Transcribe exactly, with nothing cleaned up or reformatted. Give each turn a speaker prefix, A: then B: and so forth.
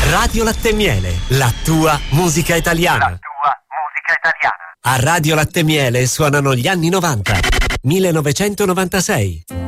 A: Radio Latte e Miele, la tua musica italiana.
B: La tua musica italiana.
A: A Radio Latte e Miele suonano gli anni novanta. millenovecentonovantasei.